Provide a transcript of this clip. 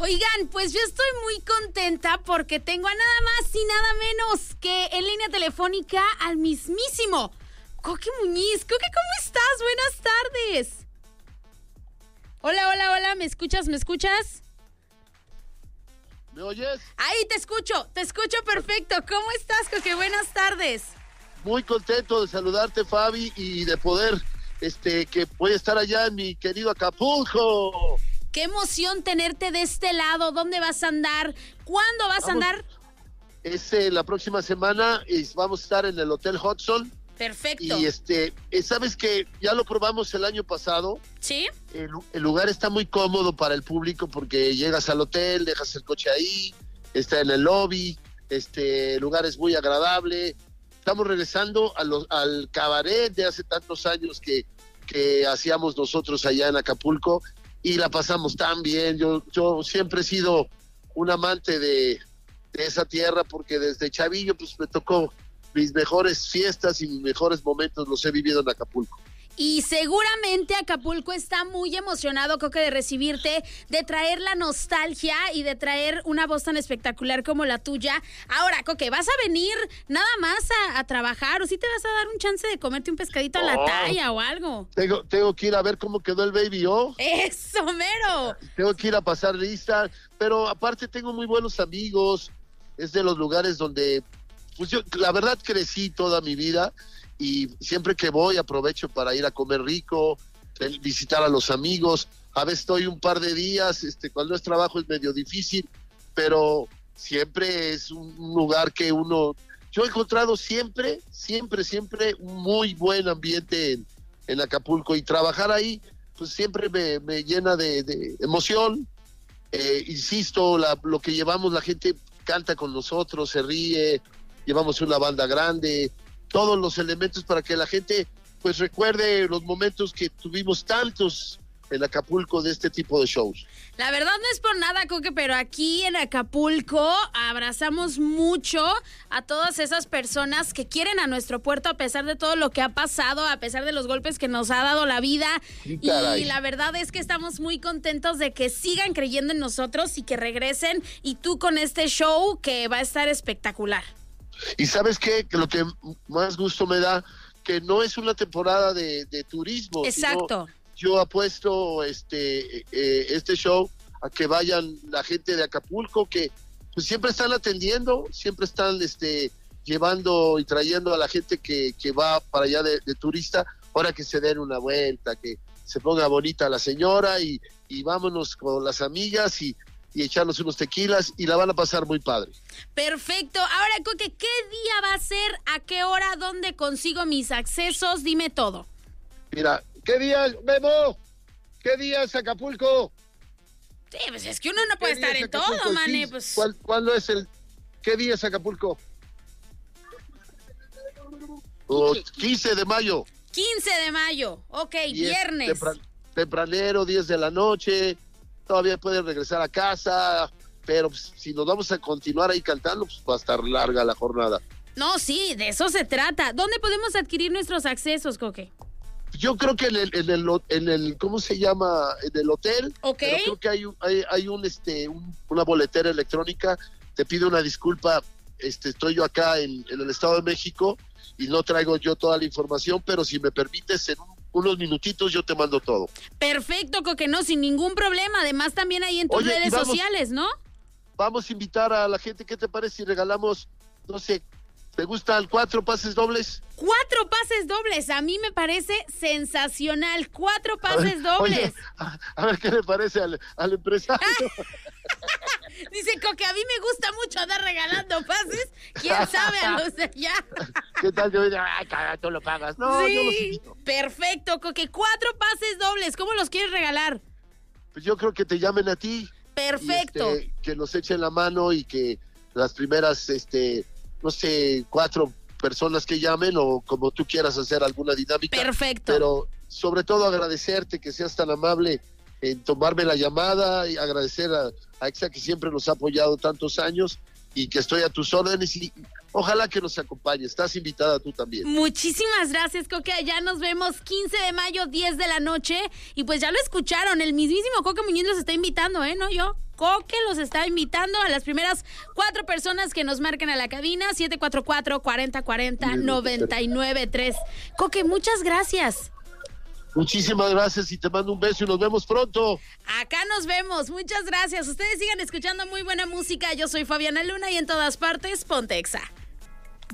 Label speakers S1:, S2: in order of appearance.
S1: Oigan, pues yo estoy muy contenta porque tengo a nada más y nada menos que en línea telefónica al mismísimo Coque Muñiz. Coque, ¿cómo estás? Buenas tardes. Hola, ¿me escuchas?
S2: ¿Me oyes?
S1: Ahí te escucho perfecto. ¿Cómo estás, Coque? Buenas tardes.
S2: Muy contento de saludarte, Fabi, y de poder, que voy a estar allá en mi querido Acapulco.
S1: Qué emoción tenerte de este lado. ¿Dónde vas a andar? ¿Cuándo vas a andar?
S2: La próxima semana vamos a estar en el Hotel Hudson.
S1: Perfecto.
S2: Y sabes que ya lo probamos el año pasado.
S1: ¿Sí?
S2: El lugar está muy cómodo para el público porque llegas al hotel, dejas el coche ahí, está en el lobby, el lugar es muy agradable. Estamos regresando al cabaret de hace tantos años que hacíamos nosotros allá en Acapulco y la pasamos tan bien. Yo siempre he sido un amante de esa tierra porque desde chavillo pues me tocó mis mejores fiestas y mis mejores momentos los he vivido en Acapulco.
S1: Y seguramente Acapulco está muy emocionado, Coque, de recibirte, de traer la nostalgia y de traer una voz tan espectacular como la tuya. Ahora, Coque, ¿vas a venir nada más a trabajar o sí te vas a dar un chance de comerte un pescadito a la talla o algo?
S2: Tengo que ir a ver cómo quedó el Baby O.
S1: ¡Eso, mero!
S2: Tengo que ir a pasar lista, pero aparte tengo muy buenos amigos. Es de los lugares donde, pues yo, la verdad, crecí toda mi vida. Y siempre que voy aprovecho para ir a comer rico, visitar a los amigos. A veces estoy un par de días, cuando es trabajo es medio difícil, pero siempre es un lugar que yo he encontrado siempre un muy buen ambiente en Acapulco y trabajar ahí pues siempre me llena de emoción. Insisto, lo que llevamos, la gente canta con nosotros, se ríe, llevamos una banda grande, todos los elementos para que la gente pues recuerde los momentos que tuvimos tantos en Acapulco de este tipo de shows.
S1: La verdad no es por nada, Coque, pero aquí en Acapulco abrazamos mucho a todas esas personas que quieren a nuestro puerto a pesar de todo lo que ha pasado, a pesar de los golpes que nos ha dado la vida.
S2: Sí,
S1: y la verdad es que estamos muy contentos de que sigan creyendo en nosotros y que regresen, y tú con este show que va a estar espectacular.
S2: Y ¿sabes qué? Que lo que más gusto me da, que no es una temporada de turismo.
S1: Exacto.
S2: Yo apuesto este show a que vayan la gente de Acapulco, que pues siempre están atendiendo, siempre están llevando y trayendo a la gente que va para allá de turista. Ahora que se den una vuelta, que se ponga bonita la señora y vámonos con las amigas y echarnos unos tequilas y la van a pasar muy padre.
S1: Perfecto. Ahora, Coque, ¿qué día va a ser? ¿A qué hora? ¿Dónde consigo mis accesos? Dime todo.
S2: Mira, ¿qué día es, Memo? ¿Qué día es Acapulco?
S1: Sí, pues es que uno no puede estar en todo, mané. Pues...
S2: ¿Cuándo es qué día es Acapulco? 15 de mayo.
S1: 15 de mayo. Ok,
S2: y
S1: viernes.
S2: Tempranero, 10 de la noche. Todavía pueden regresar a casa, pero pues, si nos vamos a continuar ahí cantando, pues va a estar larga la jornada.
S1: No, sí, de eso se trata. ¿Dónde podemos adquirir nuestros accesos, Coque?
S2: Yo creo que en el ¿cómo se llama? En el hotel.
S1: Ok.
S2: Pero creo que hay una boletera electrónica. Te pido una disculpa, estoy yo acá en el Estado de México y no traigo yo toda la información, pero si me permites, en unos minutitos yo te mando todo.
S1: Perfecto, Coque, no, sin ningún problema. Además, también ahí en tus redes sociales, ¿no?
S2: Vamos a invitar a la gente. ¿Qué te parece si regalamos, no sé, ¿te gustan 4 pases dobles?
S1: 4 pases dobles, a mí me parece sensacional. 4 pases dobles.
S2: Oye, a ver qué le parece al empresario.
S1: Dice Coque, a mí me gusta mucho andar regalando pases. ¿Quién sabe a los de allá?
S2: ¿Qué tal? Yo digo, ay, caga, tú lo pagas. No,
S1: sí,
S2: yo los invito.
S1: Perfecto, Coque. 4 pases dobles. ¿Cómo los quieres regalar?
S2: Pues yo creo que te llamen a ti.
S1: Perfecto.
S2: Y que nos echen la mano y que las primeras, no sé, 4 personas que llamen o como tú quieras hacer alguna dinámica.
S1: Perfecto.
S2: Pero sobre todo agradecerte que seas tan amable en tomarme la llamada y agradecer a Exa que siempre nos ha apoyado tantos años y que estoy a tus órdenes y ojalá que nos acompañes. Estás invitada tú también.
S1: Muchísimas gracias, Coque. Ya nos vemos 15 de mayo, 10 de la noche. Y pues ya lo escucharon, el mismísimo Coque Muñiz los está invitando, ¿no? Yo. Coque los está invitando a las primeras 4 personas que nos marquen a la cabina, 744-4040-993. Coque, muchas gracias.
S2: Muchísimas gracias y te mando un beso y nos vemos pronto.
S1: Acá nos vemos, muchas gracias. Ustedes sigan escuchando muy buena música. Yo soy Fabiana Luna y en todas partes, Ponte Exa.